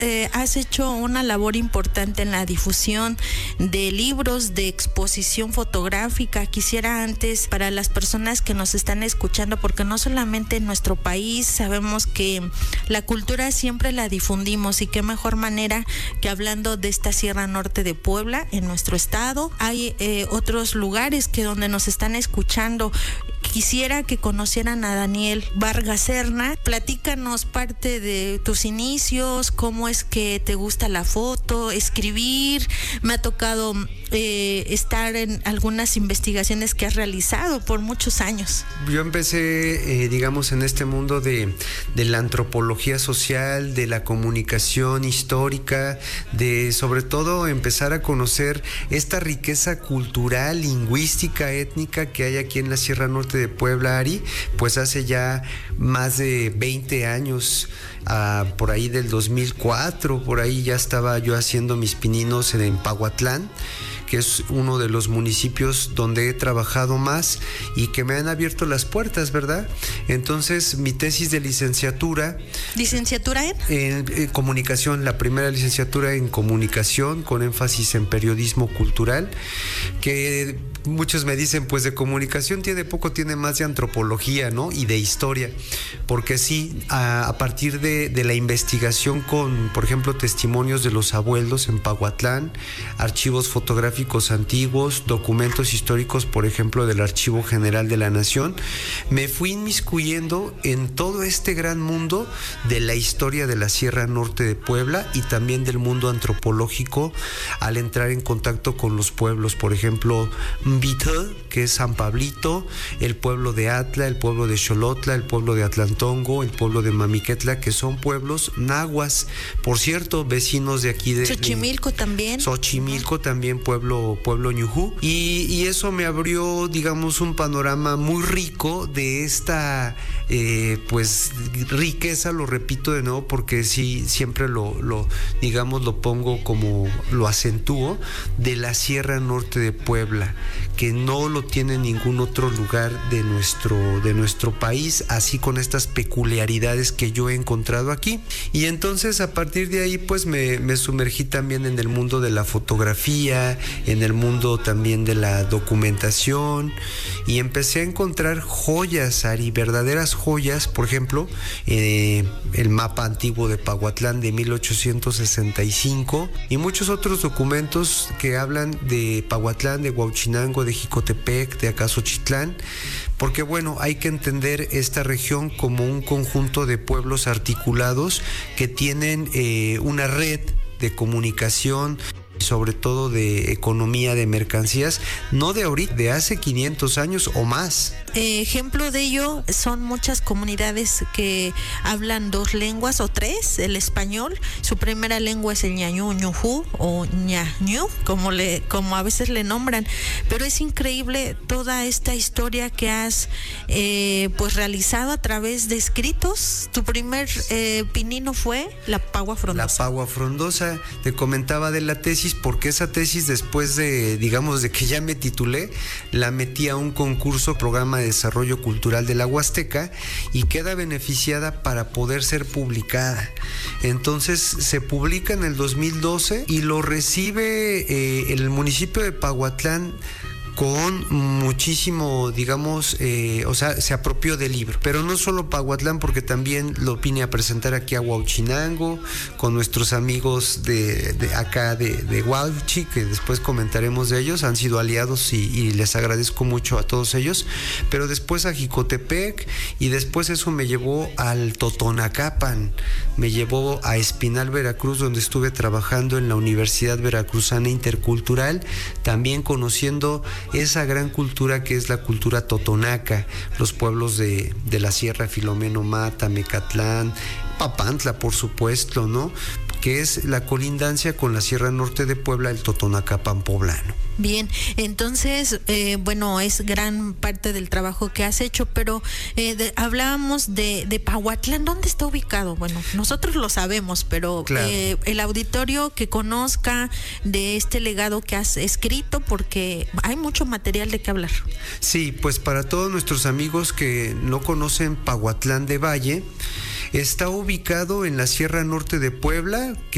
has hecho una labor importante en la difusión de libros, de exposición fotográfica. Quisiera antes, para las personas que nos están escuchando, porque no solamente en nuestro país, sabemos que la cultura siempre la difundimos, y qué mejor manera que hablando de esta Sierra Norte de Puebla, en nuestro estado. Hay otros lugares que donde nos están escuchando. Quisiera que conocieran a Daniel Vargas Serna. Platícanos parte de tus inicios, cómo es que te gusta la foto, escribir. Me ha tocado estar en algunas investigaciones que has realizado por muchos años. Yo empecé, digamos, en este mundo de la antropología social, de la comunicación histórica, de sobre todo empezar a conocer esta riqueza cultural, lingüística, étnica que hay aquí en la Sierra Norte de Puebla, Ari, pues hace ya más de 20 años, por ahí del 2004, por ahí ya estaba yo haciendo mis pininos en Pahuatlán, que es uno de los municipios donde he trabajado más y que me han abierto las puertas, ¿verdad? Entonces, mi tesis de licenciatura... ¿Licenciatura en? En comunicación, la primera licenciatura en comunicación, con énfasis en periodismo cultural, que muchos me dicen, pues de comunicación tiene poco, tiene más de antropología, ¿no? Y de historia, porque sí, a partir de la investigación con, por ejemplo, testimonios de los abuelos en Pahuatlán, archivos fotográficos antiguos, documentos históricos, por ejemplo, del Archivo General de la Nación, me fui inmiscuyendo en todo este gran mundo de la historia de la Sierra Norte de Puebla y también del mundo antropológico al entrar en contacto con los pueblos, por ejemplo, Mbito, que es San Pablito, el pueblo de Atla, el pueblo de Xolotla, el pueblo de Atlantongo, el pueblo de Mamiquetla, que son pueblos nahuas, por cierto, vecinos de aquí de Xochimilco también. Xochimilco también, pueblo ñujú, y eso me abrió, digamos, un panorama muy rico de esta pues riqueza, lo repito de nuevo porque sí, siempre lo digamos, lo pongo como lo acentúo, de la Sierra Norte de Puebla, que no lo tiene ningún otro lugar de nuestro país, así con estas peculiaridades que yo he encontrado aquí. Y entonces a partir de ahí pues me sumergí también en el mundo de la fotografía, en el mundo también de la documentación, y empecé a encontrar joyas, Ari, verdaderas joyas. Por ejemplo, el mapa antiguo de Pahuatlán de 1865 y muchos otros documentos que hablan de Pahuatlán, de Huauchinango, de Jicotepec, de Acasochitlán, porque bueno, hay que entender esta región como un conjunto de pueblos articulados que tienen una red de comunicación, sobre todo de economía de mercancías, no de ahorita, de hace 500 años o más. Ejemplo de ello son muchas comunidades que hablan dos lenguas o tres, el español, su primera lengua es el ñañú, ñujú o ñañú, como a veces le nombran, pero es increíble toda esta historia que has pues realizado a través de escritos. Tu primer pinino fue La Pagua Frondosa. La Pagua Frondosa, te comentaba de la tesis, porque esa tesis, después de, digamos, de que ya me titulé, la metí a un concurso, programa de desarrollo cultural de la Huasteca, y queda beneficiada para poder ser publicada. Entonces se publica en el 2012 y lo recibe el municipio de Pahuatlán con muchísimo, digamos, o sea, se apropió del libro. Pero no solo Pahuatlán, porque también lo vine a presentar aquí a Huauchinango, con nuestros amigos de acá de Huauchi, que después comentaremos de ellos, han sido aliados y les agradezco mucho a todos ellos. Pero después a Jicotepec, y después eso me llevó al Totonacapan, me llevó a Espinal, Veracruz, donde estuve trabajando en la Universidad Veracruzana Intercultural, también conociendo esa gran cultura que es la cultura totonaca, los pueblos de la Sierra, Filomeno Mata, Mecatlán, Papantla, por supuesto, ¿no? Que es la colindancia con la Sierra Norte de Puebla, el Totonacapan poblano. Bien, entonces, bueno, es gran parte del trabajo que has hecho, pero hablábamos de Pahuatlán. ¿Dónde está ubicado? Bueno, nosotros lo sabemos, pero claro, el auditorio que conozca de este legado que has escrito, porque hay mucho material de qué hablar. Sí, pues para todos nuestros amigos que no conocen Pahuatlán de Valle, está ubicado en la Sierra Norte de Puebla, que